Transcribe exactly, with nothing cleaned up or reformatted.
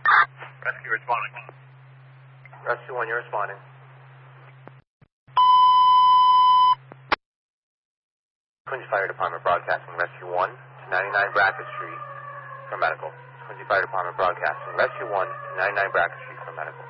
Rescue responding. Rescue one, you're responding. Quincy Fire Department broadcasting Rescue one to ninety-nine Brackett Street for medical. Quincy Fire Department broadcasting Rescue one to ninety-nine Brackett Street for medical.